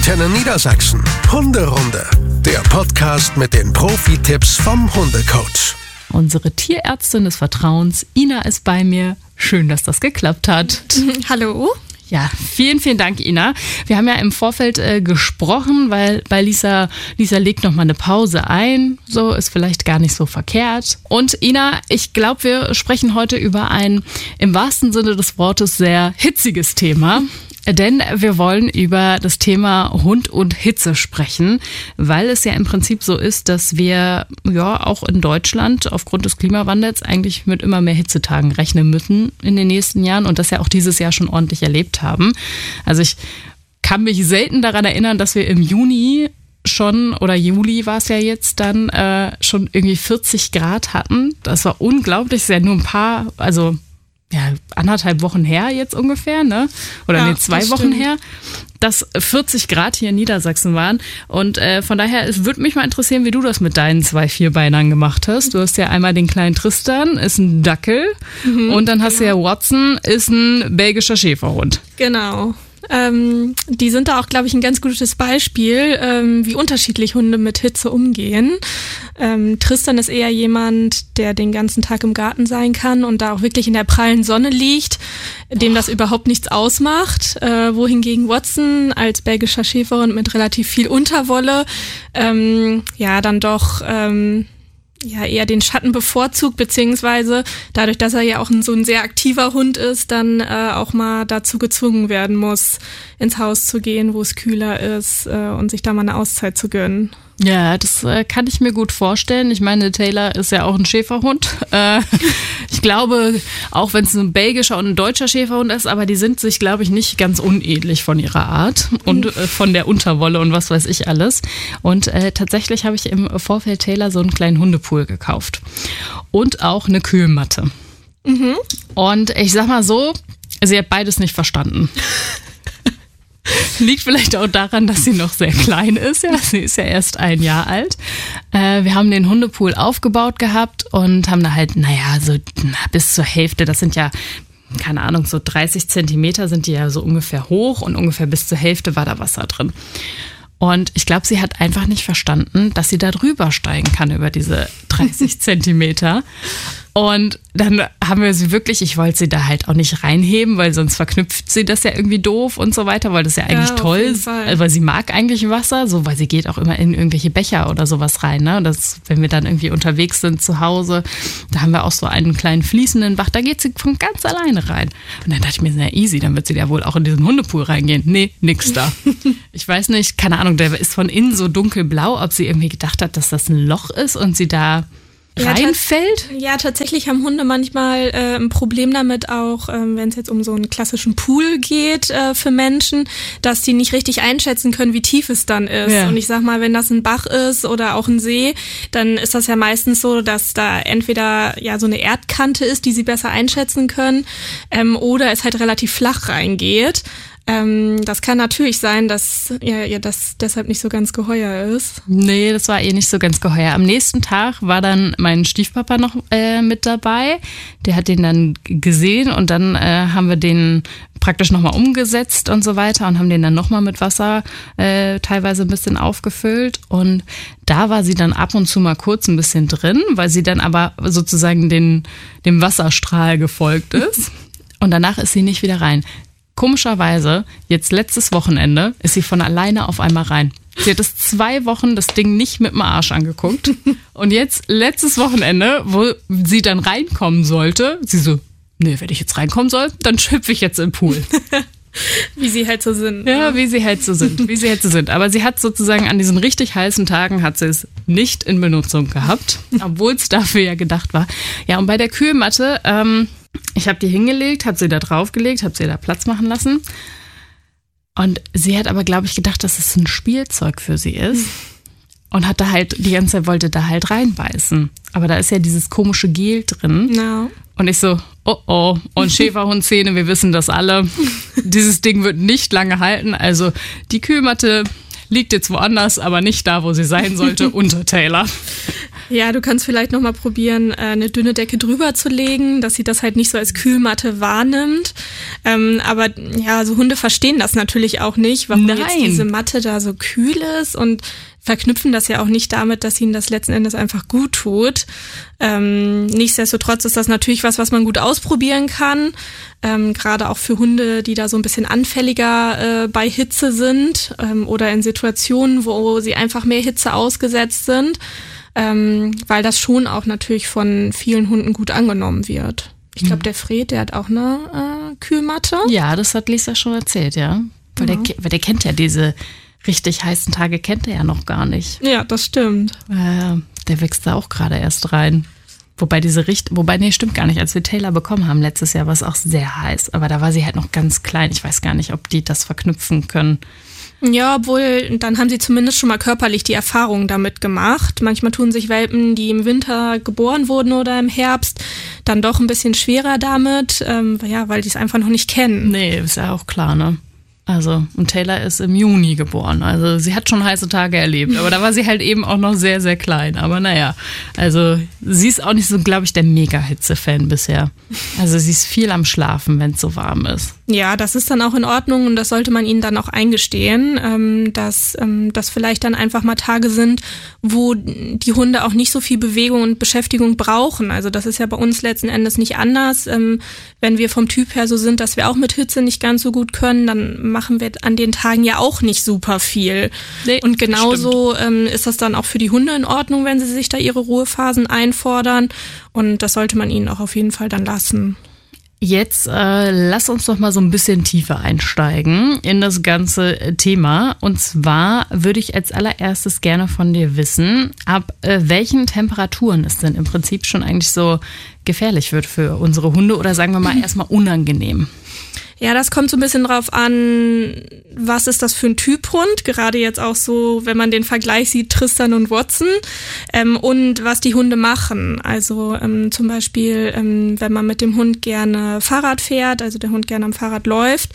Antenne Niedersachsen. Hunderunde, der Podcast mit den Profi-Tipps vom Hundecoach. Unsere Tierärztin des Vertrauens, Ina, ist bei mir. Schön, dass das geklappt hat. Hallo. Ja, vielen, vielen Dank, Ina. Wir haben ja im Vorfeld gesprochen, weil bei Lisa legt noch mal eine Pause ein. So ist vielleicht gar nicht so verkehrt. Und Ina, ich glaube, wir sprechen heute über ein im wahrsten Sinne des Wortes sehr hitziges Thema. Denn wir wollen über das Thema Hund und Hitze sprechen, weil es ja im Prinzip so ist, dass wir ja auch in Deutschland aufgrund des Klimawandels eigentlich mit immer mehr Hitzetagen rechnen müssen in den nächsten Jahren und das ja auch dieses Jahr schon ordentlich erlebt haben. Also ich kann mich selten daran erinnern, dass wir im Juni schon, oder Juli war es ja jetzt dann, schon irgendwie 40 Grad hatten. Das war unglaublich, das ist ja nur ein paar, also ja, 1,5 Wochen her jetzt ungefähr, ne? Oder ja, 2 Wochen her, dass 40 Grad hier in Niedersachsen waren. Und von daher, es würde mich mal interessieren, wie du das mit deinen 2 Vierbeinern gemacht hast. Du hast ja einmal den kleinen Tristan, ist ein Dackel. Und dann hast du ja Watson, ist ein belgischer Schäferhund. Genau. Die sind da auch, glaube ich, ein ganz gutes Beispiel, wie unterschiedlich Hunde mit Hitze umgehen. Tristan ist eher jemand, der den ganzen Tag im Garten sein kann und da auch wirklich in der prallen Sonne liegt, dem das überhaupt nichts ausmacht. Wohingegen Watson als belgischer Schäferhund mit relativ viel Unterwolle dann doch eher den Schatten bevorzugt, beziehungsweise dadurch, dass er ja auch so ein sehr aktiver Hund ist, dann auch mal dazu gezwungen werden muss, ins Haus zu gehen, wo es kühler ist und sich da mal eine Auszeit zu gönnen. Ja, das kann ich mir gut vorstellen. Ich meine, Taylor ist ja auch ein Schäferhund. Ich glaube, auch wenn es ein belgischer und ein deutscher Schäferhund ist, aber die sind sich, glaube ich, nicht ganz unähnlich von ihrer Art und von der Unterwolle und was weiß ich alles. Und tatsächlich habe ich im Vorfeld Taylor so einen kleinen Hundepool gekauft und auch eine Kühlmatte. Mhm. Und ich sag mal so, sie hat beides nicht verstanden. Liegt vielleicht auch daran, dass sie noch sehr klein ist. Ja, sie ist ja erst 1 Jahr alt. Wir haben den Hundepool aufgebaut gehabt und haben da halt, bis zur Hälfte, das sind ja, keine Ahnung, so 30 Zentimeter sind die ja so ungefähr hoch und ungefähr bis zur Hälfte war da Wasser drin. Und ich glaube, sie hat einfach nicht verstanden, dass sie da drüber steigen kann über diese 30 Zentimeter. Und dann haben wir sie wirklich, ich wollte sie da halt auch nicht reinheben, weil sonst verknüpft sie das ja irgendwie doof und so weiter, weil das ja eigentlich toll ist, weil sie mag eigentlich Wasser, so, weil sie geht auch immer in irgendwelche Becher oder sowas rein, ne? Das, wenn wir dann irgendwie unterwegs sind zu Hause, da haben wir auch so einen kleinen fließenden Bach, da geht sie von ganz alleine rein. Und dann dachte ich mir, na easy, dann wird sie ja wohl auch in diesen Hundepool reingehen. Nee, nix da. Ich weiß nicht, keine Ahnung, der ist von innen so dunkelblau, ob sie irgendwie gedacht hat, dass das ein Loch ist und sie da reinfällt? Ja, tatsächlich haben Hunde manchmal ein Problem damit auch, wenn es jetzt um so einen klassischen Pool geht für Menschen, dass die nicht richtig einschätzen können, wie tief es dann ist. Ja. Und ich sag mal, wenn das ein Bach ist oder auch ein See, dann ist das ja meistens so, dass da entweder ja so eine Erdkante ist, die sie besser einschätzen können, oder es halt relativ flach reingeht. Das kann natürlich sein, dass ihr das deshalb nicht so ganz geheuer ist. Nee, das war nicht so ganz geheuer. Am nächsten Tag war dann mein Stiefpapa noch mit dabei. Der hat den dann gesehen und dann haben wir den praktisch nochmal umgesetzt und so weiter und haben den dann nochmal mit Wasser teilweise ein bisschen aufgefüllt. Und da war sie dann ab und zu mal kurz ein bisschen drin, weil sie dann aber sozusagen dem Wasserstrahl gefolgt ist. Und danach ist sie nicht wieder rein. Komischerweise, jetzt letztes Wochenende, ist sie von alleine auf einmal rein. Sie hat 2 Wochen das Ding nicht mit dem Arsch angeguckt. Und jetzt, letztes Wochenende, wo sie dann reinkommen sollte, sie so, nee, wenn ich jetzt reinkommen soll, dann hüpfe ich jetzt im Pool. Wie sie halt so sind. Ja, wie sie halt so sind. Aber sie hat sozusagen an diesen richtig heißen Tagen hat sie es nicht in Benutzung gehabt, obwohl es dafür ja gedacht war. Ja, und bei der Kühlmatte, ich habe die hingelegt, habe sie da draufgelegt, habe sie da Platz machen lassen. Und sie hat aber, glaube ich, gedacht, dass es ein Spielzeug für sie ist. Und hat da halt, die ganze Zeit wollte da halt reinbeißen. Aber da ist ja dieses komische Gel drin. No. Und ich so, oh. Und Schäferhundzähne, wir wissen das alle. Dieses Ding wird nicht lange halten. Also die Kühlmatte liegt jetzt woanders, aber nicht da, wo sie sein sollte, unter Taylor. Ja, du kannst vielleicht nochmal probieren, eine dünne Decke drüber zu legen, dass sie das halt nicht so als Kühlmatte wahrnimmt. Aber ja, so Hunde verstehen das natürlich auch nicht, warum jetzt diese Matte da so kühl ist und verknüpfen das ja auch nicht damit, dass ihnen das letzten Endes einfach gut tut. Nichtsdestotrotz ist das natürlich was man gut ausprobieren kann. Gerade auch für Hunde, die da so ein bisschen anfälliger bei Hitze sind oder in Situationen, wo sie einfach mehr Hitze ausgesetzt sind. Weil das schon auch natürlich von vielen Hunden gut angenommen wird. Ich glaube, der Fred, der hat auch eine Kühlmatte. Ja, das hat Lisa schon erzählt, ja. Weil der kennt ja diese richtig heißen Tage, kennt er ja noch gar nicht. Ja, das stimmt. Der wächst da auch gerade erst rein. Wobei nee, stimmt gar nicht. Als wir Taylor bekommen haben letztes Jahr, war es auch sehr heiß. Aber da war sie halt noch ganz klein. Ich weiß gar nicht, ob die das verknüpfen können. Ja, obwohl, dann haben sie zumindest schon mal körperlich die Erfahrung damit gemacht. Manchmal tun sich Welpen, die im Winter geboren wurden oder im Herbst, dann doch ein bisschen schwerer damit, weil die es einfach noch nicht kennen. Nee, ist ja auch klar, ne? Also, und Taylor ist im Juni geboren. Also sie hat schon heiße Tage erlebt, aber da war sie halt eben auch noch sehr, sehr klein. Aber naja, also sie ist auch nicht so, glaube ich, der Mega-Hitze-Fan bisher. Also sie ist viel am Schlafen, wenn es so warm ist. Ja, das ist dann auch in Ordnung und das sollte man ihnen dann auch eingestehen, dass das vielleicht dann einfach mal Tage sind, wo die Hunde auch nicht so viel Bewegung und Beschäftigung brauchen. Also das ist ja bei uns letzten Endes nicht anders. Wenn wir vom Typ her so sind, dass wir auch mit Hitze nicht ganz so gut können, dann machen wir an den Tagen ja auch nicht super viel. Nee, und genauso ist das dann auch für die Hunde in Ordnung, wenn sie sich da ihre Ruhephasen einfordern. Und das sollte man ihnen auch auf jeden Fall dann lassen. Jetzt lass uns doch mal so ein bisschen tiefer einsteigen in das ganze Thema. Und zwar würde ich als allererstes gerne von dir wissen, ab welchen Temperaturen es denn im Prinzip schon eigentlich so gefährlich wird für unsere Hunde oder sagen wir mal erstmal unangenehm. Ja, das kommt so ein bisschen drauf an, was ist das für ein Typ Hund, gerade jetzt auch so, wenn man den Vergleich sieht, Tristan und Watson, und was die Hunde machen. Also zum Beispiel, wenn man mit dem Hund gerne Fahrrad fährt, also der Hund gerne am Fahrrad läuft,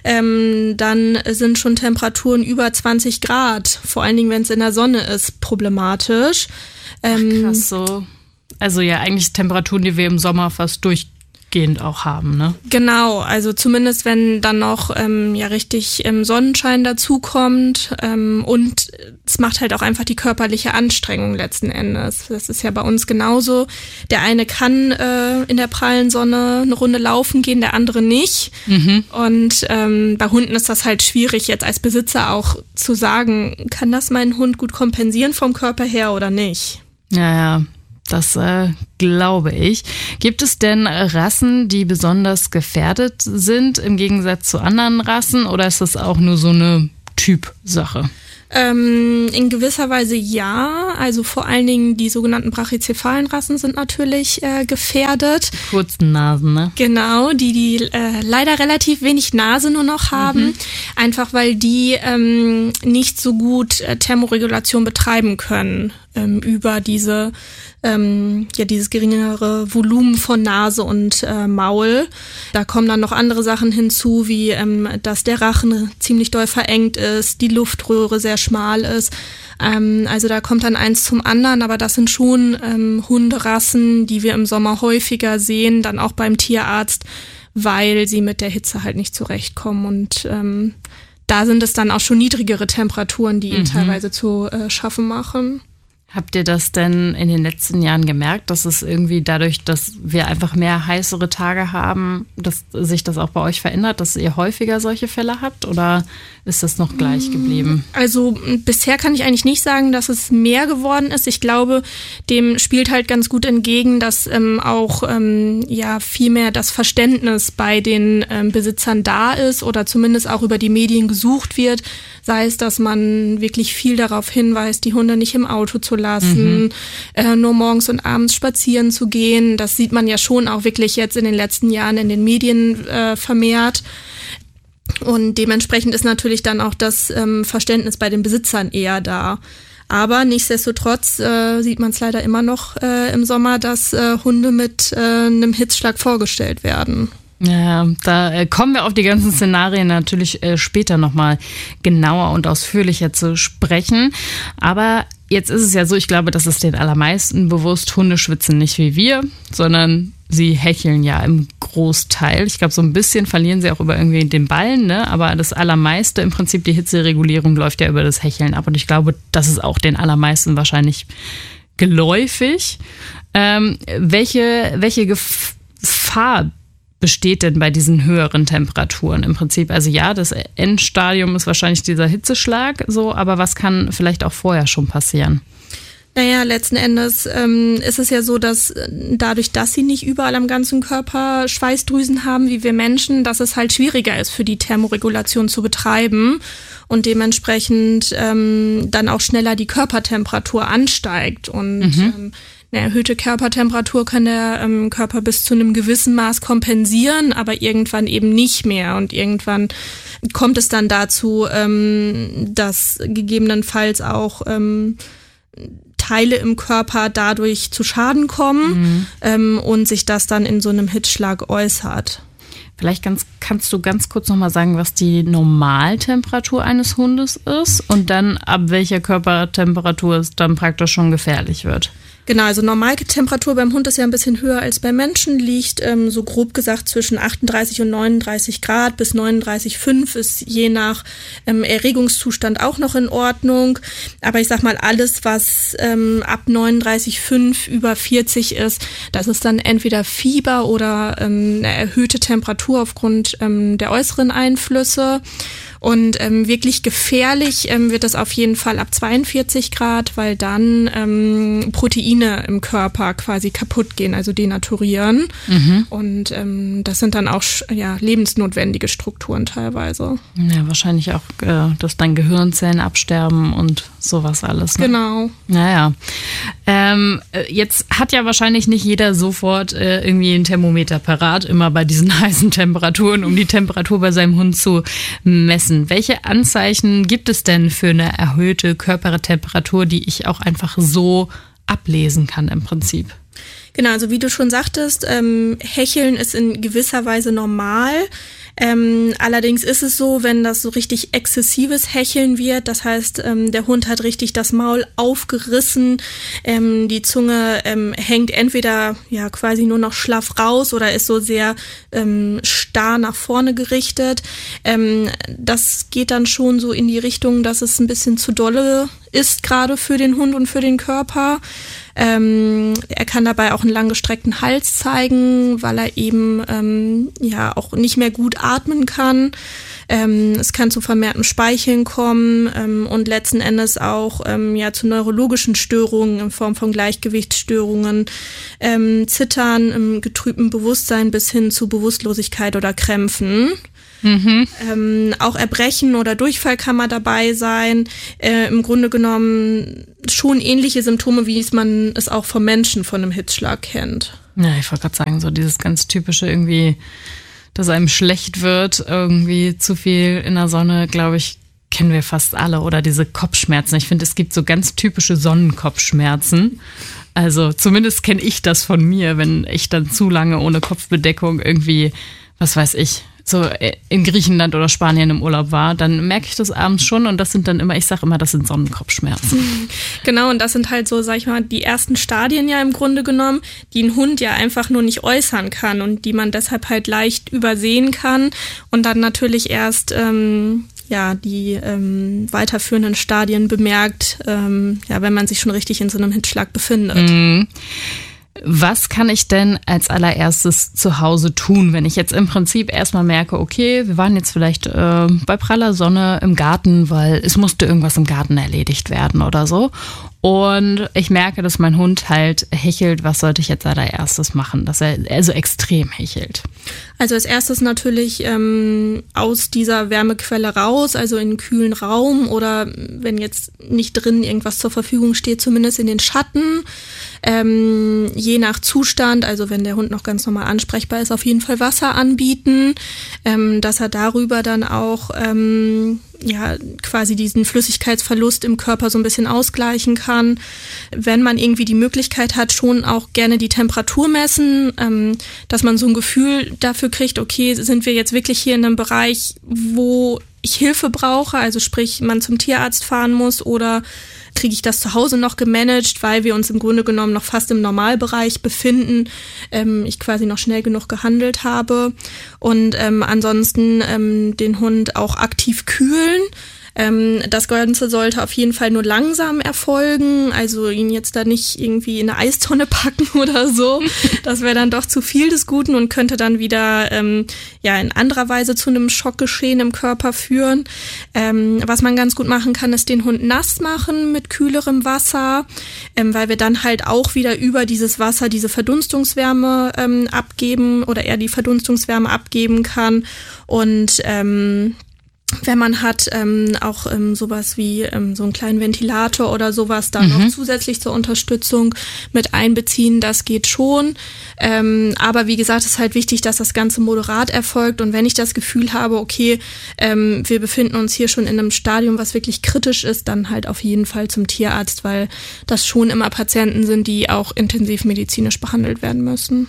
dann sind schon Temperaturen über 20 Grad, vor allen Dingen, wenn es in der Sonne ist, problematisch. Krass, so. Also ja, eigentlich Temperaturen, die wir im Sommer fast durchgehend auch haben, ne? Genau, also zumindest wenn dann noch richtig Sonnenschein dazukommt und es macht halt auch einfach die körperliche Anstrengung letzten Endes. Das ist ja bei uns genauso. Der eine kann in der prallen Sonne eine Runde laufen gehen, der andere nicht. Mhm. Und bei Hunden ist das halt schwierig, jetzt als Besitzer auch zu sagen, kann das mein Hund gut kompensieren vom Körper her oder nicht? Ja. Das glaube ich. Gibt es denn Rassen, die besonders gefährdet sind im Gegensatz zu anderen Rassen oder ist das auch nur so eine Typsache? In gewisser Weise ja. Also vor allen Dingen die sogenannten brachycephalen Rassen sind natürlich gefährdet. Kurzen Nasen, ne? Genau, die leider relativ wenig Nase nur noch haben. Mhm. Einfach weil die nicht so gut Thermoregulation betreiben können über dieses geringere Volumen von Nase und Maul. Da kommen dann noch andere Sachen hinzu, wie dass der Rachen ziemlich doll verengt ist, die Luftröhre sehr schmal ist. Also da kommt dann eins zum anderen, aber das sind schon Hunderassen, die wir im Sommer häufiger sehen, dann auch beim Tierarzt, weil sie mit der Hitze halt nicht zurechtkommen und da sind es dann auch schon niedrigere Temperaturen, die ihnen teilweise zu schaffen machen. Habt ihr das denn in den letzten Jahren gemerkt, dass es irgendwie dadurch, dass wir einfach mehr heißere Tage haben, dass sich das auch bei euch verändert, dass ihr häufiger solche Fälle habt oder ist das noch gleich geblieben? Also bisher kann ich eigentlich nicht sagen, dass es mehr geworden ist. Ich glaube, dem spielt halt ganz gut entgegen, dass auch viel mehr das Verständnis bei den Besitzern da ist oder zumindest auch über die Medien gesucht wird. Sei es, dass man wirklich viel darauf hinweist, die Hunde nicht im Auto zu lassen, nur morgens und abends spazieren zu gehen. Das sieht man ja schon auch wirklich jetzt in den letzten Jahren in den Medien vermehrt. Und dementsprechend ist natürlich dann auch das Verständnis bei den Besitzern eher da. Aber nichtsdestotrotz sieht man es leider immer noch im Sommer, dass Hunde mit einem Hitzschlag vorgestellt werden. Ja, da kommen wir auf die ganzen Szenarien natürlich später nochmal genauer und ausführlicher zu sprechen. Aber jetzt ist es ja so, ich glaube, das ist den allermeisten bewusst, Hunde schwitzen nicht wie wir, sondern sie hecheln ja im Großteil. Ich glaube, so ein bisschen verlieren sie auch über irgendwie den Ballen, ne? Aber das Allermeiste, im Prinzip die Hitzeregulierung läuft ja über das Hecheln ab. Und ich glaube, das ist auch den allermeisten wahrscheinlich geläufig. Welche Gefahr besteht denn bei diesen höheren Temperaturen im Prinzip? Also ja, das Endstadium ist wahrscheinlich dieser Hitzeschlag, so, aber was kann vielleicht auch vorher schon passieren? Naja, letzten Endes ist es ja so, dass dadurch, dass sie nicht überall am ganzen Körper Schweißdrüsen haben, wie wir Menschen, dass es halt schwieriger ist, für die Thermoregulation zu betreiben und dementsprechend dann auch schneller die Körpertemperatur ansteigt. Und eine erhöhte Körpertemperatur kann der Körper bis zu einem gewissen Maß kompensieren, aber irgendwann eben nicht mehr. Und irgendwann kommt es dann dazu, dass gegebenenfalls auch Teile im Körper dadurch zu Schaden kommen und sich das dann in so einem Hitzschlag äußert. Vielleicht kannst du ganz kurz nochmal sagen, was die Normaltemperatur eines Hundes ist und dann ab welcher Körpertemperatur es dann praktisch schon gefährlich wird. Genau, also Normaltemperatur beim Hund ist ja ein bisschen höher als beim Menschen, liegt so grob gesagt zwischen 38 und 39 Grad bis 39,5 ist je nach Erregungszustand auch noch in Ordnung. Aber ich sag mal, alles, was ab 39,5 über 40 ist, das ist dann entweder Fieber oder eine erhöhte Temperatur aufgrund der äußeren Einflüsse. Und wirklich gefährlich wird es auf jeden Fall ab 42 Grad, weil dann Proteine im Körper quasi kaputt gehen, also denaturieren. Und das sind dann auch lebensnotwendige Strukturen teilweise. Ja, wahrscheinlich auch, dass dann Gehirnzellen absterben und sowas alles. Ne? Genau. Naja. Jetzt hat ja wahrscheinlich nicht jeder sofort irgendwie ein Thermometer parat, immer bei diesen heißen Temperaturen, um die Temperatur bei seinem Hund zu messen. Welche Anzeichen gibt es denn für eine erhöhte Körpertemperatur, die ich auch einfach so ablesen kann im Prinzip? Genau, also wie du schon sagtest, Hecheln ist in gewisser Weise normal. Allerdings ist es so, wenn das so richtig exzessives Hecheln wird, das heißt, der Hund hat richtig das Maul aufgerissen, die Zunge hängt entweder ja quasi nur noch schlaff raus oder ist so sehr starr nach vorne gerichtet. Das geht dann schon so in die Richtung, dass es ein bisschen zu dolle ist, gerade für den Hund und für den Körper. Er kann dabei auch einen langgestreckten Hals zeigen, weil er eben auch nicht mehr gut atmen kann. Es kann zu vermehrtem Speicheln kommen und letzten Endes auch zu neurologischen Störungen in Form von Gleichgewichtsstörungen, Zittern, im getrübten Bewusstsein bis hin zu Bewusstlosigkeit oder Krämpfen. Auch Erbrechen oder Durchfall kann mal dabei sein. Im Grunde genommen schon ähnliche Symptome, wie man es auch vom Menschen von einem Hitzschlag kennt. Ja, ich wollte gerade sagen, so dieses ganz typische irgendwie, dass einem schlecht wird, irgendwie zu viel in der Sonne, glaube ich, kennen wir fast alle. Oder diese Kopfschmerzen. Ich finde, es gibt so ganz typische Sonnenkopfschmerzen. Also zumindest kenne ich das von mir, wenn ich dann zu lange ohne Kopfbedeckung irgendwie, was weiß ich, so in Griechenland oder Spanien im Urlaub war, dann merke ich das abends schon und das sind dann immer, ich sage immer, das sind Sonnenkopfschmerzen. Genau, und das sind halt so, sag ich mal, die ersten Stadien ja im Grunde genommen, die ein Hund ja einfach nur nicht äußern kann und die man deshalb halt leicht übersehen kann und dann natürlich erst die weiterführenden Stadien bemerkt, wenn man sich schon richtig in so einem Hitzschlag befindet. Was kann ich denn als allererstes zu Hause tun, wenn ich jetzt im Prinzip erstmal merke, okay, wir waren jetzt vielleicht bei praller Sonne im Garten, weil es musste irgendwas im Garten erledigt werden oder so. Und ich merke, dass mein Hund halt hechelt. Was sollte ich jetzt allererstes machen, dass er so extrem hechelt? Also als erstes natürlich aus dieser Wärmequelle raus, also in einen kühlen Raum oder wenn jetzt nicht drin irgendwas zur Verfügung steht, zumindest in den Schatten. Je nach Zustand, also wenn der Hund noch ganz normal ansprechbar ist, auf jeden Fall Wasser anbieten, dass er darüber dann auch quasi diesen Flüssigkeitsverlust im Körper so ein bisschen ausgleichen kann. Wenn man irgendwie die Möglichkeit hat, schon auch gerne die Temperatur messen, dass man so ein Gefühl dafür kriegt, okay, sind wir jetzt wirklich hier in einem Bereich, wo ich Hilfe brauche, also sprich, man zum Tierarzt fahren muss, oder kriege ich das zu Hause noch gemanagt, weil wir uns im Grunde genommen noch fast im Normalbereich befinden, ich quasi noch schnell genug gehandelt habe. Und ansonsten den Hund auch aktiv kühlen. Das Ganze sollte auf jeden Fall nur langsam erfolgen, also ihn jetzt da nicht irgendwie in eine Eistonne packen oder so. Das wäre dann doch zu viel des Guten und könnte dann wieder in anderer Weise zu einem Schockgeschehen im Körper führen. Was man ganz gut machen kann, ist den Hund nass machen mit kühlerem Wasser, weil wir dann halt auch wieder über dieses Wasser diese Verdunstungswärme abgeben oder er die Verdunstungswärme abgeben kann. Und wenn man hat, auch sowas wie so einen kleinen Ventilator oder sowas da noch zusätzlich zur Unterstützung mit einbeziehen, das geht schon. Aber wie gesagt, ist halt wichtig, dass das Ganze moderat erfolgt. Und wenn ich das Gefühl habe, okay, wir befinden uns hier schon in einem Stadium, was wirklich kritisch ist, dann halt auf jeden Fall zum Tierarzt, weil das schon immer Patienten sind, die auch intensiv medizinisch behandelt werden müssen.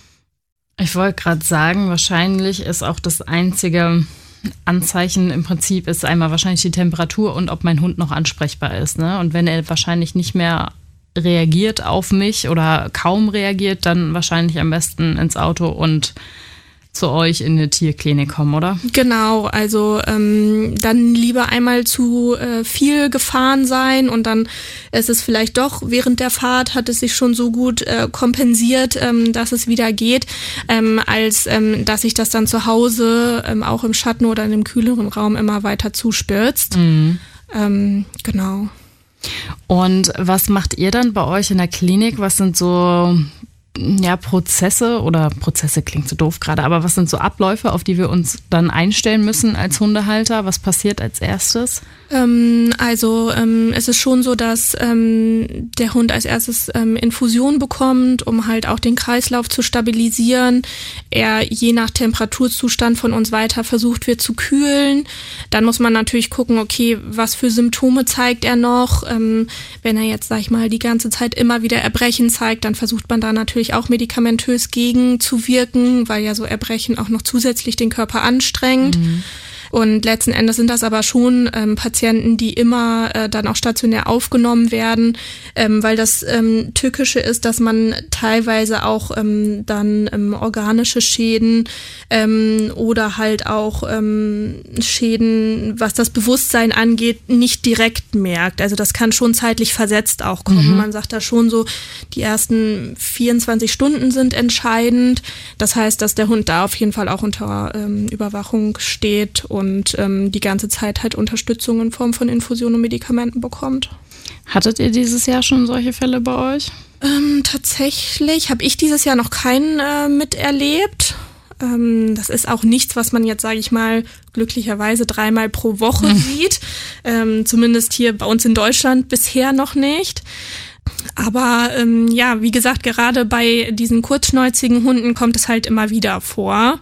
Ich wollte gerade sagen, wahrscheinlich ist auch das einzige Anzeichen im Prinzip ist einmal wahrscheinlich die Temperatur und ob mein Hund noch ansprechbar ist, ne? Und wenn er wahrscheinlich nicht mehr reagiert auf mich oder kaum reagiert, dann wahrscheinlich am besten ins Auto und zu euch in eine Tierklinik kommen, oder? Genau, also dann lieber einmal zu viel gefahren sein und dann ist es vielleicht doch während der Fahrt, hat es sich schon so gut kompensiert, dass es wieder geht, als dass sich das dann zu Hause auch im Schatten oder in einem kühleren Raum immer weiter zuspitzt. Genau. Und was macht ihr dann bei euch in der Klinik? Was sind so Prozesse, oder Prozesse klingt so doof gerade, aber was sind so Abläufe, auf die wir uns dann einstellen müssen als Hundehalter? Was passiert als erstes? Es ist schon so, dass der Hund als erstes Infusion bekommt, um halt auch den Kreislauf zu stabilisieren. Er je nach Temperaturzustand von uns weiter versucht wird zu kühlen. Dann muss man natürlich gucken, okay, was für Symptome zeigt er noch? Wenn er jetzt, sag ich mal, die ganze Zeit immer wieder Erbrechen zeigt, dann versucht man da natürlich auch medikamentös gegen zu wirken, weil ja so Erbrechen auch noch zusätzlich den Körper anstrengt. Und letzten Endes sind das aber schon Patienten, die immer dann auch stationär aufgenommen werden, weil das Tückische ist, dass man teilweise auch dann organische Schäden oder halt auch Schäden, was das Bewusstsein angeht, nicht direkt merkt. Also das kann schon zeitlich versetzt auch kommen. Man sagt da schon so, die ersten 24 Stunden sind entscheidend. Das heißt, dass der Hund da auf jeden Fall auch unter Überwachung steht und die ganze Zeit halt Unterstützung in Form von Infusionen und Medikamenten bekommt. Hattet ihr dieses Jahr schon solche Fälle bei euch? Tatsächlich habe ich dieses Jahr noch keinen miterlebt. Das ist auch nichts, was man jetzt, sage ich mal, glücklicherweise 3-mal pro Woche sieht. Zumindest hier bei uns in Deutschland bisher noch nicht. Aber wie gesagt, gerade bei diesen kurzschnäuzigen Hunden kommt es halt immer wieder vor,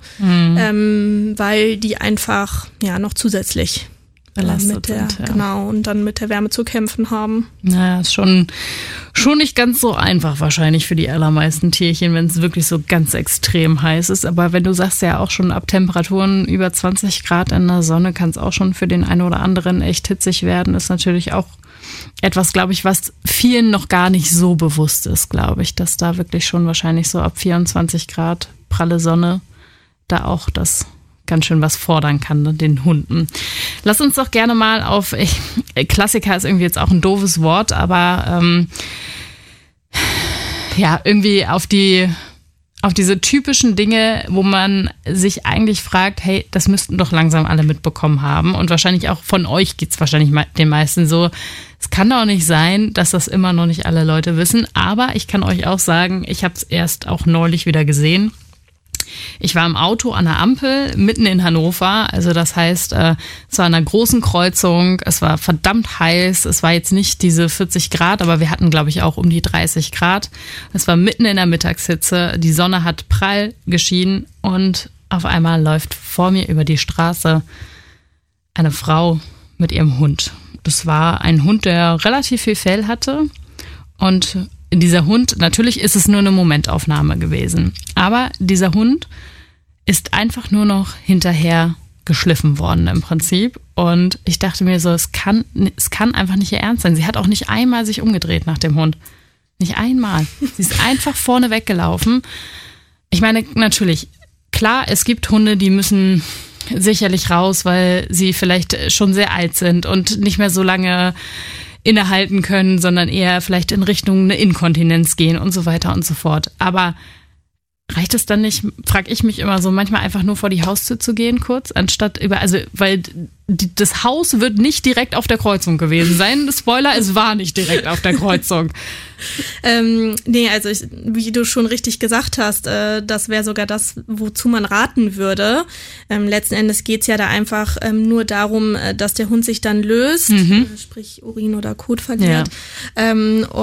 weil die einfach noch zusätzlich belastet sind. Genau, und dann mit der Wärme zu kämpfen haben. Naja, ist schon nicht ganz so einfach wahrscheinlich für die allermeisten Tierchen, wenn es wirklich so ganz extrem heiß ist. Aber wenn du sagst ja auch schon ab Temperaturen über 20 Grad in der Sonne kann es auch schon für den einen oder anderen echt hitzig werden, ist natürlich auch etwas, glaube ich, was vielen noch gar nicht so bewusst ist, glaube ich, dass da wirklich schon wahrscheinlich so ab 24 Grad pralle Sonne da auch das ganz schön was fordern kann, ne, den Hunden. Lass uns doch gerne mal auf, Klassiker ist irgendwie jetzt auch ein doofes Wort, aber irgendwie auf diese typischen Dinge, wo man sich eigentlich fragt, hey, das müssten doch langsam alle mitbekommen haben. Und wahrscheinlich auch von euch geht's wahrscheinlich den meisten so. Es kann doch nicht sein, dass das immer noch nicht alle Leute wissen. Aber ich kann euch auch sagen, ich habe es erst auch neulich wieder gesehen. Ich war im Auto an der Ampel mitten in Hannover, also das heißt, es war an einer großen Kreuzung, es war verdammt heiß, es war jetzt nicht diese 40 Grad, aber wir hatten, glaube ich, auch um die 30 Grad. Es war mitten in der Mittagshitze, die Sonne hat prall geschienen und auf einmal läuft vor mir über die Straße eine Frau mit ihrem Hund. Das war ein Hund, der relativ viel Fell hatte. Und dieser Hund, natürlich ist es nur eine Momentaufnahme gewesen. Aber dieser Hund ist einfach nur noch hinterher geschliffen worden im Prinzip. Und ich dachte mir so, es kann einfach nicht ihr Ernst sein. Sie hat auch nicht einmal sich umgedreht nach dem Hund. Nicht einmal. Sie ist einfach vorne weggelaufen. Ich meine, natürlich, klar, es gibt Hunde, die müssen sicherlich raus, weil sie vielleicht schon sehr alt sind und nicht mehr so lange innehalten können, sondern eher vielleicht in Richtung eine Inkontinenz gehen und so weiter und so fort. Aber reicht es dann nicht, frage ich mich immer so, manchmal einfach nur vor die Haustür zu gehen kurz, anstatt weil das Haus wird nicht direkt auf der Kreuzung gewesen sein. Spoiler, es war nicht direkt auf der Kreuzung. Nee, also wie du schon richtig gesagt hast, das wäre sogar das, wozu man raten würde. Letzten Endes geht's ja da einfach nur darum, dass der Hund sich dann löst, sprich Urin oder Kot verliert. Ja.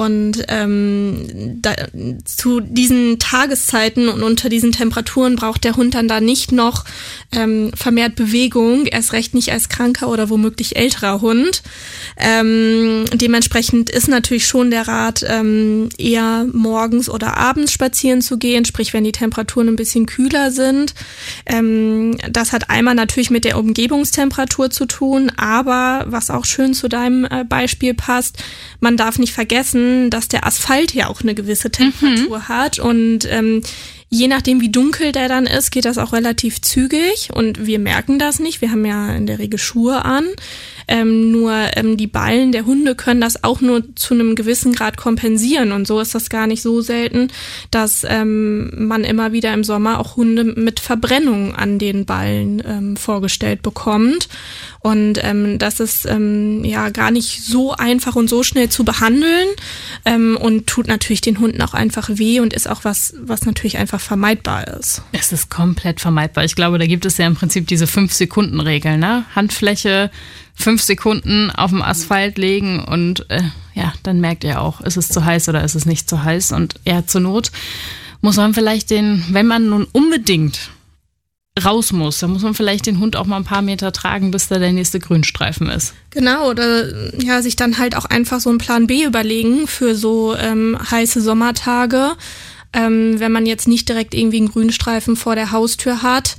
Zu diesen Tageszeiten und unter diesen Temperaturen braucht der Hund dann da nicht noch vermehrt Bewegung, erst recht nicht als kranker oder womöglich älterer Hund. Dementsprechend ist natürlich schon der Rat, eher morgens oder abends spazieren zu gehen, sprich wenn die Temperaturen ein bisschen kühler sind. Das hat einmal natürlich mit der Umgebungstemperatur zu tun, aber was auch schön zu deinem Beispiel passt, man darf nicht vergessen, dass der Asphalt ja auch eine gewisse Temperatur hat und je nachdem, wie dunkel der dann ist, geht das auch relativ zügig und wir merken das nicht. Wir haben ja in der Regel Schuhe an. Nur die Ballen der Hunde können das auch nur zu einem gewissen Grad kompensieren und so ist das gar nicht so selten, dass man immer wieder im Sommer auch Hunde mit Verbrennung an den Ballen vorgestellt bekommt. Und das ist ja gar nicht so einfach und so schnell zu behandeln und tut natürlich den Hunden auch einfach weh und ist auch was natürlich einfach vermeidbar ist. Es ist komplett vermeidbar. Ich glaube, da gibt es ja im Prinzip diese 5-Sekunden-Regel, ne? Handfläche 5 Sekunden auf dem Asphalt legen und ja, dann merkt ihr auch, ist es zu heiß oder ist es nicht zu heiß. Und ja, zur Not muss man vielleicht wenn man nun unbedingt raus muss, dann muss man vielleicht den Hund auch mal ein paar Meter tragen, bis da der nächste Grünstreifen ist. Genau, oder ja, sich dann halt auch einfach so einen Plan B überlegen für so heiße Sommertage. Wenn man jetzt nicht direkt irgendwie einen Grünstreifen vor der Haustür hat,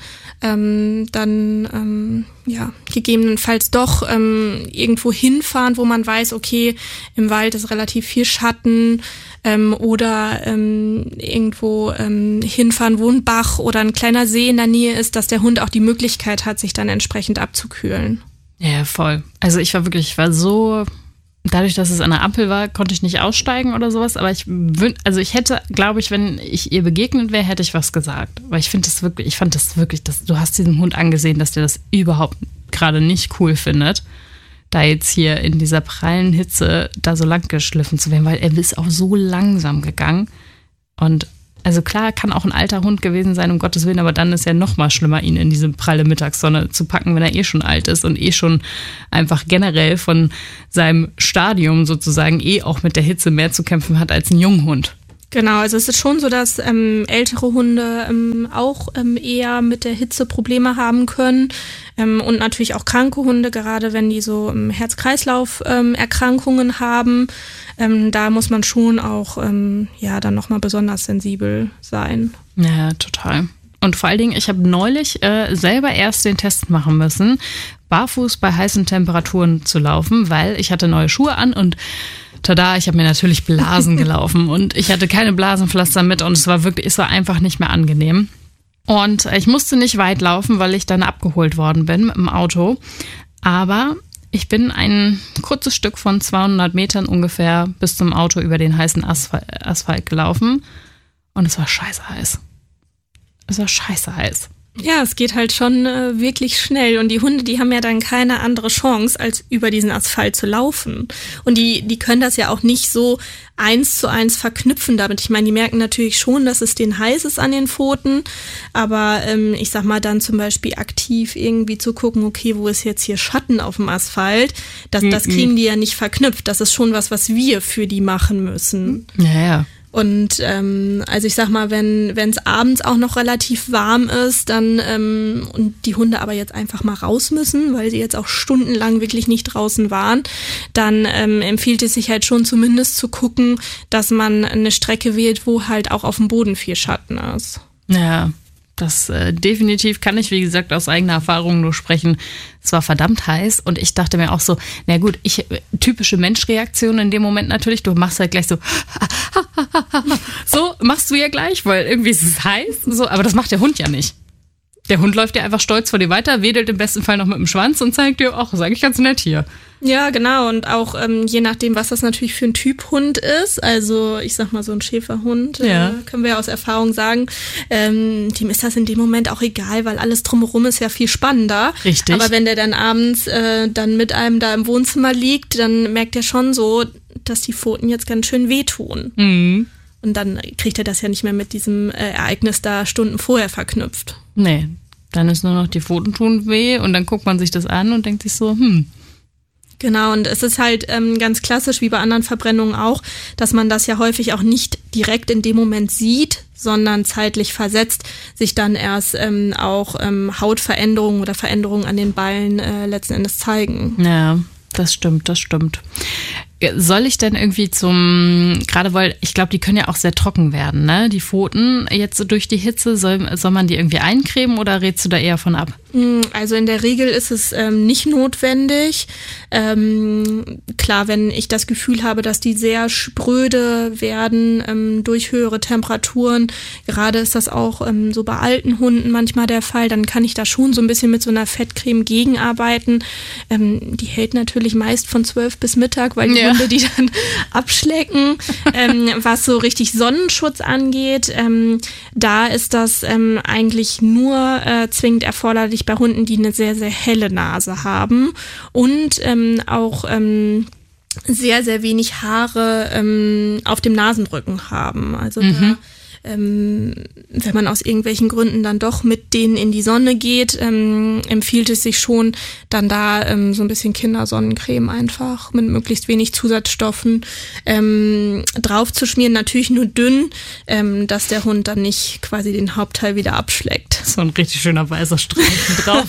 dann ja, gegebenenfalls doch irgendwo hinfahren, wo man weiß, okay, im Wald ist relativ viel Schatten oder irgendwo hinfahren, wo ein Bach oder ein kleiner See in der Nähe ist, dass der Hund auch die Möglichkeit hat, sich dann entsprechend abzukühlen. Ja, voll. Also ich war so, dadurch, dass es an der Ampel war, konnte ich nicht aussteigen oder sowas, aber ich hätte, glaube ich, wenn ich ihr begegnet wäre, hätte ich was gesagt. Weil ich fand das wirklich, du hast diesem Hund angesehen, dass der das überhaupt gerade nicht cool findet, da jetzt hier in dieser prallen Hitze da so lang geschliffen zu werden, weil er ist auch so langsam gegangen. Und also klar, kann auch ein alter Hund gewesen sein, um Gottes Willen, aber dann ist ja noch mal schlimmer, ihn in diese pralle Mittagssonne zu packen, wenn er schon alt ist und schon einfach generell von seinem Stadium sozusagen auch mit der Hitze mehr zu kämpfen hat als ein Junghund. Genau, also es ist schon so, dass ältere Hunde auch eher mit der Hitze Probleme haben können und natürlich auch kranke Hunde, gerade wenn die so Herz-Kreislauf-Erkrankungen haben. Da muss man schon auch ja dann nochmal besonders sensibel sein. Ja, total. Und vor allen Dingen, ich habe neulich selber erst den Test machen müssen, barfuß bei heißen Temperaturen zu laufen, weil ich hatte neue Schuhe an und tada, ich habe mir natürlich Blasen gelaufen und ich hatte keine Blasenpflaster mit und es war einfach nicht mehr angenehm. Und ich musste nicht weit laufen, weil ich dann abgeholt worden bin mit dem Auto. Aber ich bin ein kurzes Stück von 200 Metern ungefähr bis zum Auto über den heißen Asphalt gelaufen und es war scheiße heiß. Es war scheiße heiß. Ja, es geht halt schon wirklich schnell und die Hunde, die haben ja dann keine andere Chance, als über diesen Asphalt zu laufen. Und die können das ja auch nicht so 1:1 verknüpfen damit. Ich meine, die merken natürlich schon, dass es denen heiß ist an den Pfoten, aber ich sag mal dann zum Beispiel aktiv irgendwie zu gucken, okay, wo ist jetzt hier Schatten auf dem Asphalt, das kriegen die ja nicht verknüpft. Das ist schon was wir für die machen müssen. Ja. Und also ich sag mal, wenn es abends auch noch relativ warm ist, dann und die Hunde aber jetzt einfach mal raus müssen, weil sie jetzt auch stundenlang wirklich nicht draußen waren, dann empfiehlt es sich halt schon zumindest zu gucken, dass man eine Strecke wählt, wo halt auch auf dem Boden viel Schatten ist. Ja, das definitiv kann ich, wie gesagt, aus eigener Erfahrung nur sprechen. Es war verdammt heiß und ich dachte mir auch so, na gut, typische Menschreaktion in dem Moment natürlich, du machst halt gleich so, so machst du ja gleich, weil irgendwie ist es heiß, so, aber das macht der Hund ja nicht. Der Hund läuft ja einfach stolz vor dir weiter, wedelt im besten Fall noch mit dem Schwanz und zeigt dir, ach, ist eigentlich ganz nett hier. Ja, genau. Und auch je nachdem, was das natürlich für ein Typ Hund ist, also ich sag mal so ein Schäferhund, können wir ja aus Erfahrung sagen, dem ist das in dem Moment auch egal, weil alles drumherum ist ja viel spannender. Richtig. Aber wenn der dann abends dann mit einem da im Wohnzimmer liegt, dann merkt er schon so, dass die Pfoten jetzt ganz schön wehtun. Mhm. Und dann kriegt er das ja nicht mehr mit diesem Ereignis da Stunden vorher verknüpft. Nee, dann ist nur noch die Pfoten tun weh und dann guckt man sich das an und denkt sich so, Genau, und es ist halt ganz klassisch, wie bei anderen Verbrennungen auch, dass man das ja häufig auch nicht direkt in dem Moment sieht, sondern zeitlich versetzt sich dann erst auch Hautveränderungen oder Veränderungen an den Ballen letzten Endes zeigen. Ja, das stimmt. Soll ich denn irgendwie gerade weil, ich glaube, die können ja auch sehr trocken werden, ne? Die Pfoten jetzt so durch die Hitze, soll man die irgendwie eincremen oder rätst du da eher von ab? Also in der Regel ist es nicht notwendig. Klar, wenn ich das Gefühl habe, dass die sehr spröde werden durch höhere Temperaturen, gerade ist das auch so bei alten Hunden manchmal der Fall, dann kann ich da schon so ein bisschen mit so einer Fettcreme gegenarbeiten. Die hält natürlich meist von 12 bis Mittag, weil die Hunde die dann abschlecken. Was so richtig Sonnenschutz angeht, da ist das eigentlich nur zwingend erforderlich bei Hunden, die eine sehr, sehr helle Nase haben und auch sehr, sehr wenig Haare auf dem Nasenrücken haben. Also da, wenn man aus irgendwelchen Gründen dann doch mit denen in die Sonne geht, empfiehlt es sich schon, dann da so ein bisschen Kindersonnencreme einfach mit möglichst wenig Zusatzstoffen drauf zu schmieren. Natürlich nur dünn, dass der Hund dann nicht quasi den Hauptteil wieder abschleckt. So ein richtig schöner weißer Streifen drauf.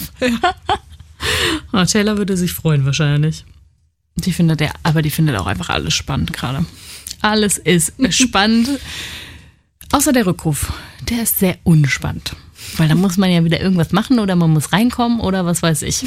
Oh, Taylor würde sich freuen wahrscheinlich. Die findet auch einfach alles spannend gerade. Alles ist spannend. Außer der Rückruf, der ist sehr unspannend. Weil da muss man ja wieder irgendwas machen oder man muss reinkommen oder was weiß ich.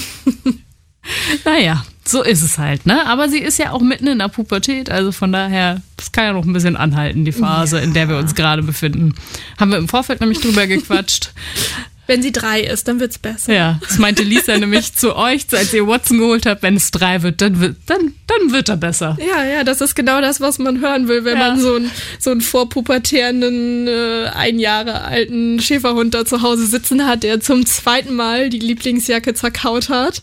Naja, so ist es halt, ne? Aber sie ist ja auch mitten in der Pubertät, also von daher, das kann ja noch ein bisschen anhalten, die Phase, in der wir uns gerade befinden. Haben wir im Vorfeld nämlich drüber gequatscht. Wenn sie 3 ist, dann wird's besser. Ja, das meinte Lisa nämlich zu euch, als ihr Watson geholt habt, wenn es 3 wird, dann wird er besser. Ja, das ist genau das, was man hören will, wenn man so einen vorpubertierenden, 1 Jahre alten Schäferhund da zu Hause sitzen hat, der zum 2. Mal die Lieblingsjacke zerkaut hat.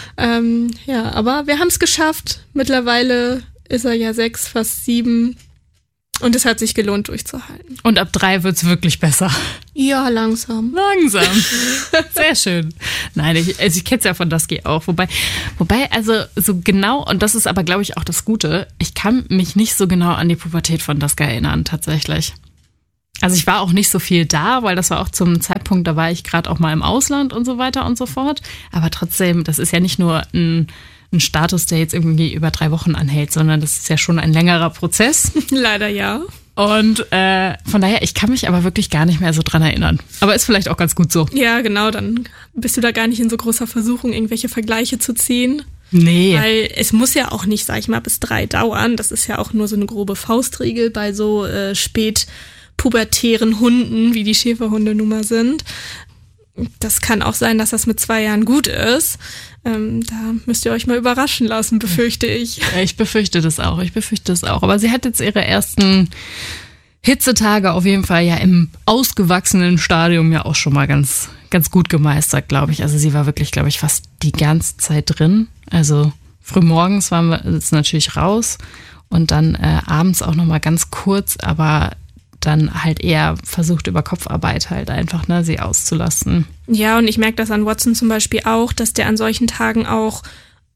Aber wir haben es geschafft. Mittlerweile ist er ja 6, fast 7. Und es hat sich gelohnt, durchzuhalten. Und ab 3 wird's wirklich besser. Ja, langsam. Sehr schön. Nein, ich kenne es ja von Dusky auch. Wobei, also so genau, und das ist aber, glaube ich, auch das Gute, ich kann mich nicht so genau an die Pubertät von Dusky erinnern, tatsächlich. Also ich war auch nicht so viel da, weil das war auch zum Zeitpunkt, da war ich gerade auch mal im Ausland und so weiter und so fort. Aber trotzdem, das ist ja nicht nur ein Status, der jetzt irgendwie über 3 Wochen anhält, sondern das ist ja schon ein längerer Prozess. Leider ja. Und von daher, ich kann mich aber wirklich gar nicht mehr so dran erinnern. Aber ist vielleicht auch ganz gut so. Ja, genau, dann bist du da gar nicht in so großer Versuchung, irgendwelche Vergleiche zu ziehen. Nee. Weil es muss ja auch nicht, sag ich mal, bis 3 dauern. Das ist ja auch nur so eine grobe Faustregel bei so spätpubertären Hunden, wie die Schäferhunde nun mal sind. Das kann auch sein, dass das mit 2 Jahren gut ist. Da müsst ihr euch mal überraschen lassen, befürchte ich. Ja, ich befürchte das auch. Aber sie hat jetzt ihre ersten Hitzetage auf jeden Fall ja im ausgewachsenen Stadium ja auch schon mal ganz, ganz gut gemeistert, glaube ich. Also sie war wirklich, glaube ich, fast die ganze Zeit drin. Also frühmorgens waren wir jetzt natürlich raus und dann abends auch noch mal ganz kurz, aber dann halt eher versucht über Kopfarbeit halt einfach, ne, sie auszulasten. Ja, und ich merke das an Watson zum Beispiel auch, dass der an solchen Tagen auch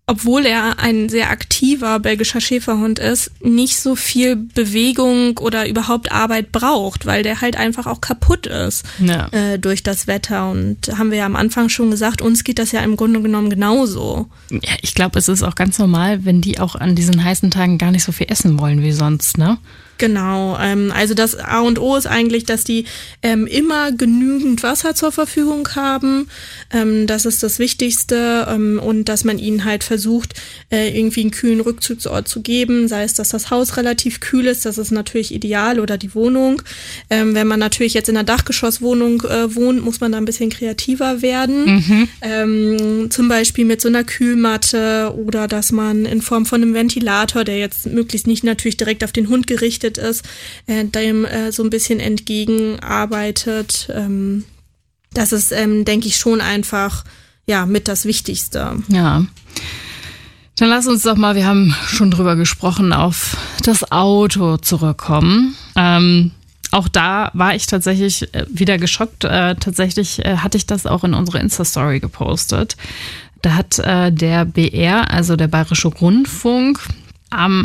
obwohl er ein sehr aktiver belgischer Schäferhund ist, nicht so viel Bewegung oder überhaupt Arbeit braucht, weil der halt einfach auch kaputt ist durch das Wetter. Und haben wir ja am Anfang schon gesagt, uns geht das ja im Grunde genommen genauso. Ja, ich glaube, es ist auch ganz normal, wenn die auch an diesen heißen Tagen gar nicht so viel essen wollen wie sonst, ne? Genau, also das A und O ist eigentlich, dass die immer genügend Wasser zur Verfügung haben. Das ist das Wichtigste und dass man ihnen halt versucht, irgendwie einen kühlen Rückzugsort zu geben, sei es, dass das Haus relativ kühl ist, das ist natürlich ideal, oder die Wohnung. Wenn man natürlich jetzt in einer Dachgeschosswohnung wohnt, muss man da ein bisschen kreativer werden. Zum Beispiel mit so einer Kühlmatte oder dass man in Form von einem Ventilator, der jetzt möglichst nicht natürlich direkt auf den Hund gerichtet ist, dem so ein bisschen entgegenarbeitet. Das ist, denke ich, schon einfach mit das Wichtigste. Ja. Dann lass uns doch mal, wir haben schon drüber gesprochen, auf das Auto zurückkommen. Auch da war ich tatsächlich wieder geschockt. Tatsächlich hatte ich das auch in unsere Insta-Story gepostet. Da hat der BR, also der Bayerische Rundfunk, am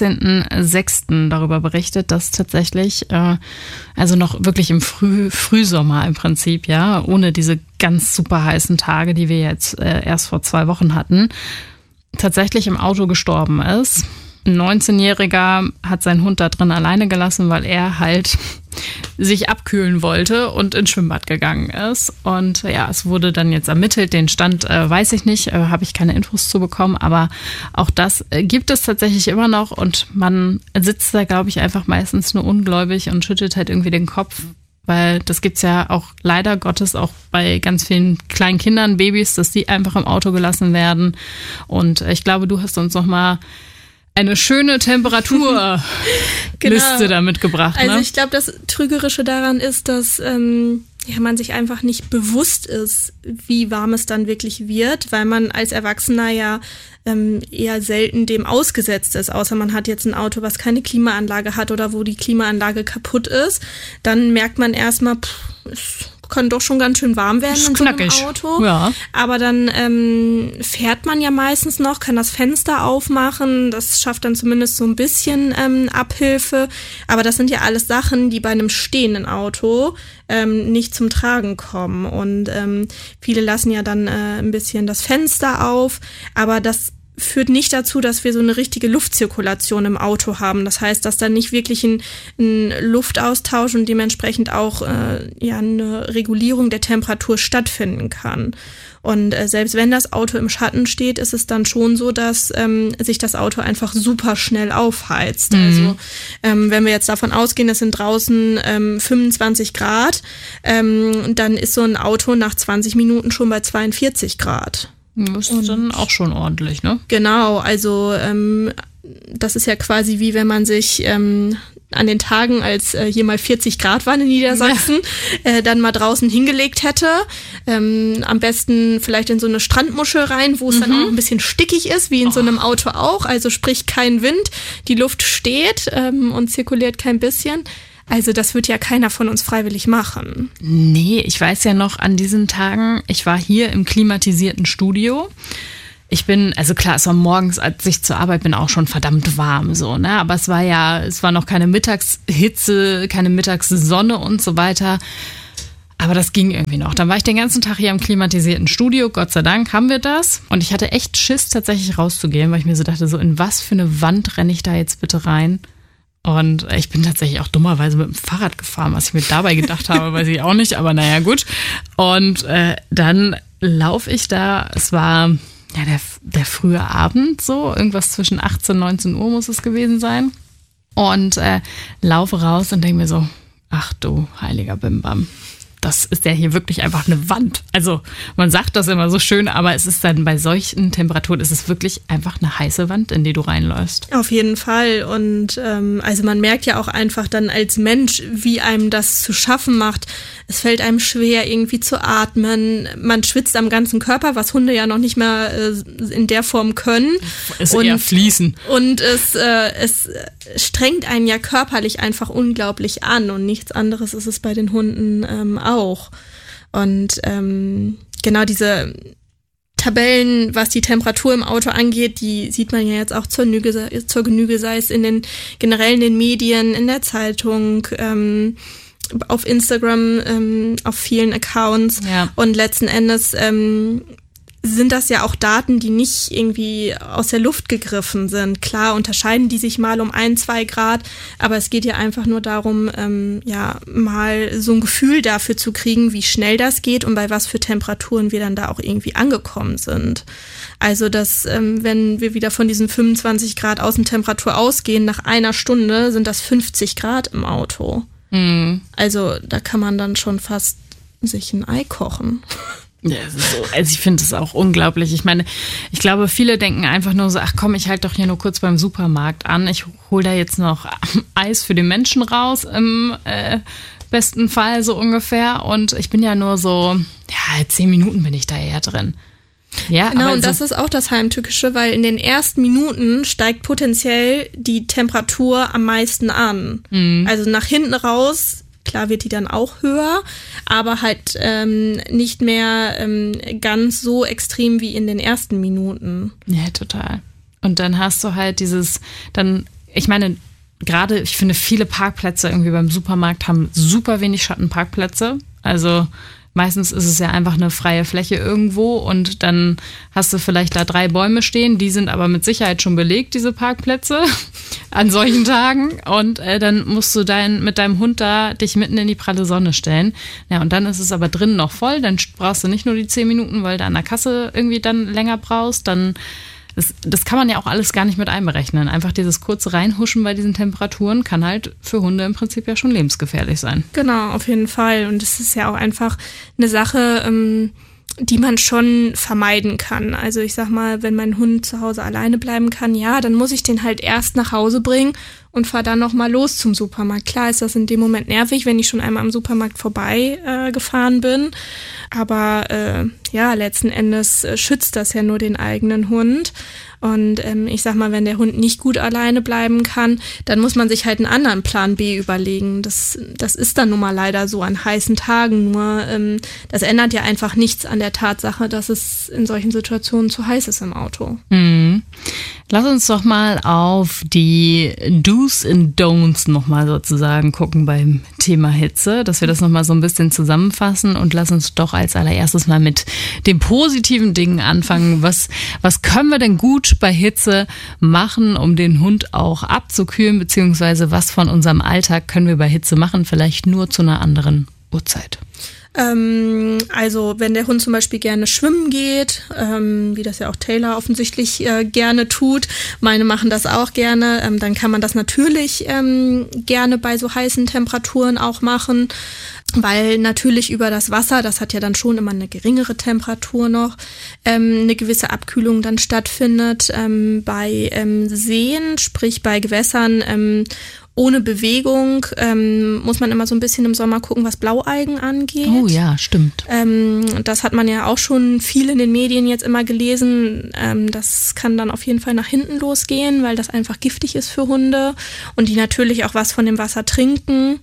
18.06. darüber berichtet, dass tatsächlich, also noch wirklich im Frühsommer im Prinzip, ja, ohne diese ganz super heißen Tage, die wir jetzt erst vor 2 Wochen hatten, tatsächlich im Auto gestorben ist. Ein 19-Jähriger hat seinen Hund da drin alleine gelassen, weil er halt sich abkühlen wollte und ins Schwimmbad gegangen ist. Und ja, es wurde dann jetzt ermittelt. Den Stand weiß ich nicht, habe ich keine Infos zu bekommen. Aber auch das gibt es tatsächlich immer noch. Und man sitzt da, glaube ich, einfach meistens nur ungläubig und schüttelt halt irgendwie den Kopf. Weil das gibt's ja auch leider Gottes auch bei ganz vielen kleinen Kindern, Babys, dass die einfach im Auto gelassen werden. Und ich glaube, du hast uns noch mal eine schöne Temperaturliste da mitgebracht. Also ich glaube, das Trügerische daran ist, dass man sich einfach nicht bewusst ist, wie warm es dann wirklich wird, weil man als Erwachsener ja eher selten dem ausgesetzt ist, außer man hat jetzt ein Auto, was keine Klimaanlage hat oder wo die Klimaanlage kaputt ist. Dann merkt man erstmal, es kann doch schon ganz schön warm werden in so einem Auto. Ja. Aber dann fährt man ja meistens noch, kann das Fenster aufmachen. Das schafft dann zumindest so ein bisschen Abhilfe. Aber das sind ja alles Sachen, die bei einem stehenden Auto nicht zum Tragen kommen. Und viele lassen ja dann ein bisschen das Fenster auf. Aber das führt nicht dazu, dass wir so eine richtige Luftzirkulation im Auto haben. Das heißt, dass da nicht wirklich ein Luftaustausch und dementsprechend auch eine Regulierung der Temperatur stattfinden kann. Und selbst wenn das Auto im Schatten steht, ist es dann schon so, dass sich das Auto einfach super schnell aufheizt. Also wenn wir jetzt davon ausgehen, es sind draußen 25 Grad, dann ist so ein Auto nach 20 Minuten schon bei 42 Grad. Das ist dann auch schon ordentlich, ne? Genau, also das ist ja quasi wie wenn man sich an den Tagen, als hier mal 40 Grad waren in Niedersachsen, dann mal draußen hingelegt hätte. Am besten vielleicht in so eine Strandmuschel rein, wo es dann auch ein bisschen stickig ist, wie in so einem Auto auch. Also sprich kein Wind, die Luft steht und zirkuliert kein bisschen. Also das wird ja keiner von uns freiwillig machen. Nee, ich weiß ja noch an diesen Tagen, ich war hier im klimatisierten Studio. Also klar, es war morgens, als ich zur Arbeit bin, auch schon verdammt warm, so, ne? Aber es war noch keine Mittagshitze, keine Mittagssonne und so weiter. Aber das ging irgendwie noch. Dann war ich den ganzen Tag hier im klimatisierten Studio. Gott sei Dank haben wir das. Und ich hatte echt Schiss, tatsächlich rauszugehen, weil ich mir so dachte, so in was für eine Wand renne ich da jetzt bitte rein? Und ich bin tatsächlich auch dummerweise mit dem Fahrrad gefahren, was ich mir dabei gedacht habe, weiß ich auch nicht, aber naja, gut. Und dann laufe ich da, es war der frühe Abend so, irgendwas zwischen 18 und 19 Uhr muss es gewesen sein. Und laufe raus und denke mir so, ach du heiliger Bimbam. Das ist ja hier wirklich einfach eine Wand. Also man sagt das immer so schön, aber es ist dann bei solchen Temperaturen, ist es wirklich einfach eine heiße Wand, in die du reinläufst. Auf jeden Fall. Und also man merkt ja auch einfach dann als Mensch, wie einem das zu schaffen macht. Es fällt einem schwer, irgendwie zu atmen. Man schwitzt am ganzen Körper, was Hunde ja noch nicht mehr in der Form können. Es ist eher fließen. Und es strengt einen ja körperlich einfach unglaublich an. Und nichts anderes ist es bei den Hunden auch. Und genau diese Tabellen, was die Temperatur im Auto angeht, die sieht man ja jetzt auch zur Genüge, sei es generell in den Medien, in der Zeitung, auf Instagram, auf vielen Accounts. Ja. Und letzten Endes sind das ja auch Daten, die nicht irgendwie aus der Luft gegriffen sind. Klar unterscheiden die sich mal um 1-2 Grad, aber es geht ja einfach nur darum, mal so ein Gefühl dafür zu kriegen, wie schnell das geht und bei was für Temperaturen wir dann da auch irgendwie angekommen sind. Also, dass wenn wir wieder von diesen 25 Grad Außentemperatur ausgehen, nach einer Stunde sind das 50 Grad im Auto. Mhm. Also, da kann man dann schon fast sich ein Ei kochen. Ja, es ist so, also ich finde es auch unglaublich. Ich meine, ich glaube, viele denken einfach nur so, ach komm, ich halte doch hier nur kurz beim Supermarkt an. Ich hole da jetzt noch Eis für den Menschen raus, im besten Fall so ungefähr. Und ich bin ja nur so, 10 Minuten bin ich da eher drin. Ja, genau, aber und das ist auch das Heimtückische, weil in den ersten Minuten steigt potenziell die Temperatur am meisten an. Mhm. Also nach hinten raus, klar wird die dann auch höher, aber halt nicht mehr ganz so extrem wie in den ersten Minuten. Ja, total. Und dann hast du halt ich meine, gerade, ich finde, viele Parkplätze irgendwie beim Supermarkt haben super wenig Schattenparkplätze. Also meistens ist es ja einfach eine freie Fläche irgendwo und dann hast du vielleicht da 3 Bäume stehen, die sind aber mit Sicherheit schon belegt, diese Parkplätze, an solchen Tagen. Und dann musst du mit deinem Hund da dich mitten in die pralle Sonne stellen. Ja, und dann ist es aber drinnen noch voll, dann brauchst du nicht nur die 10 Minuten, weil du an der Kasse irgendwie dann länger brauchst, dann das kann man ja auch alles gar nicht mit einberechnen. Einfach dieses kurze Reinhuschen bei diesen Temperaturen kann halt für Hunde im Prinzip ja schon lebensgefährlich sein. Genau, auf jeden Fall. Und es ist ja auch einfach eine Sache, die man schon vermeiden kann. Also ich sag mal, wenn mein Hund zu Hause alleine bleiben kann, ja, dann muss ich den halt erst nach Hause bringen und fahre dann nochmal los zum Supermarkt. Klar ist das in dem Moment nervig, wenn ich schon einmal am Supermarkt vorbei gefahren bin. Aber letzten Endes schützt das ja nur den eigenen Hund. Und ich sag mal, wenn der Hund nicht gut alleine bleiben kann, dann muss man sich halt einen anderen Plan B überlegen. Das ist dann nun mal leider so an heißen Tagen. Nur das ändert ja einfach nichts an der Tatsache, dass es in solchen Situationen zu heiß ist im Auto. Mhm. Lass uns doch mal auf die Do's and Don'ts nochmal sozusagen gucken beim Thema Hitze, dass wir das nochmal so ein bisschen zusammenfassen und lass uns doch als allererstes mal mit den positiven Dingen anfangen. Was können wir denn gut bei Hitze machen, um den Hund auch abzukühlen, beziehungsweise was von unserem Alltag können wir bei Hitze machen, vielleicht nur zu einer anderen Uhrzeit? Also wenn der Hund zum Beispiel gerne schwimmen geht, wie das ja auch Taylor offensichtlich gerne tut, meine machen das auch gerne, dann kann man das natürlich gerne bei so heißen Temperaturen auch machen, weil natürlich über das Wasser, das hat ja dann schon immer eine geringere Temperatur noch, eine gewisse Abkühlung dann stattfindet. Bei Seen, sprich bei Gewässern, ohne Bewegung muss man immer so ein bisschen im Sommer gucken, was Blaualgen angeht. Oh ja, stimmt. Das hat man ja auch schon viel in den Medien jetzt immer gelesen. Das kann dann auf jeden Fall nach hinten losgehen, weil das einfach giftig ist für Hunde und die natürlich auch was von dem Wasser trinken.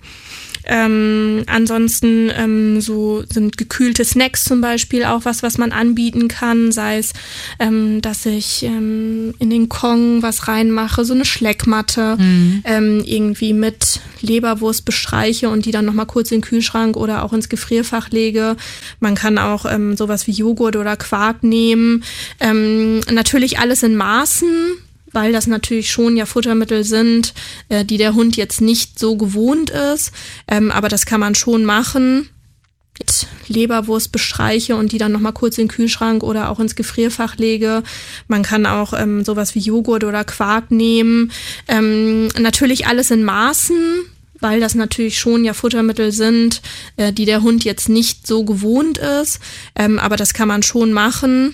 Ansonsten so sind gekühlte Snacks zum Beispiel auch was man anbieten kann, sei es, dass ich in den Kong was reinmache, so eine Schleckmatte, irgendwie mit Leberwurst bestreiche und die dann nochmal kurz in den Kühlschrank oder auch ins Gefrierfach lege. Man kann auch sowas wie Joghurt oder Quark nehmen. Natürlich alles in Maßen, weil das natürlich schon ja Futtermittel sind, die der Hund jetzt nicht so gewohnt ist. Aber das kann man schon machen. Mit Leberwurst bestreiche und die dann nochmal kurz in den Kühlschrank oder auch ins Gefrierfach lege. Man kann auch sowas wie Joghurt oder Quark nehmen. Natürlich alles in Maßen, weil das natürlich schon ja Futtermittel sind, die der Hund jetzt nicht so gewohnt ist. Aber das kann man schon machen.